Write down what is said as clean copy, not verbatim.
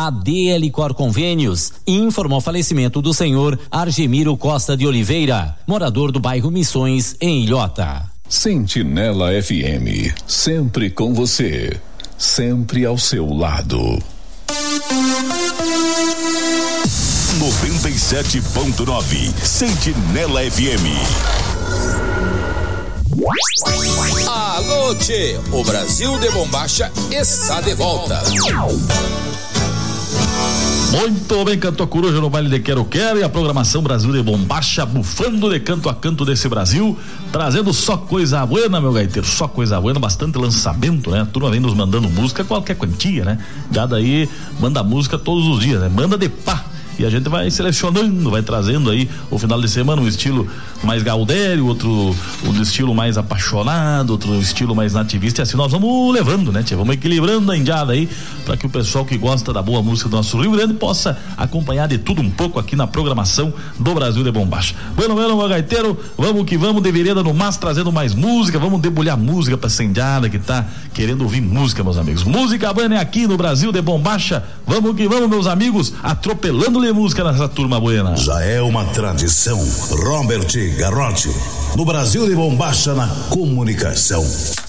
A DL Cor Convênios informou o falecimento do senhor Argemiro Costa de Oliveira, morador do bairro Missões, em Ilhota. Sentinela FM, sempre com você, sempre ao seu lado. 97.9 Sentinela FM. Alô, tchê, o Brasil de Bombacha está de volta. Muito bem, cantou a coruja no baile de Quero Quero e a programação Brasil de Bombacha bufando de canto a canto desse Brasil, trazendo só coisa buena, meu gaiteiro, só coisa buena, bastante lançamento, né? A turma vem nos mandando música, qualquer quantia, né? Já daí manda música todos os dias, né? Manda de pá. E a gente vai selecionando, vai trazendo aí o final de semana um estilo mais gaudério, outro um estilo mais apaixonado, outro estilo mais nativista, e assim nós vamos levando, né, tia? Vamos equilibrando a indiada aí, para que o pessoal que gosta da boa música do nosso Rio Grande possa acompanhar de tudo um pouco aqui na programação do Brasil de Bombacha. Bueno, meu gaiteiro, vamos que vamos, de vereda no mas, trazendo mais música, vamos debulhar música pra essa indiada que tá querendo ouvir música, meus amigos. Música buena é aqui no Brasil de Bombacha, vamos que vamos, meus amigos, atropelando-lhe música nessa turma buena. Já é uma tradição. Robert Garrote, no Brasil de Bombacha, na comunicação.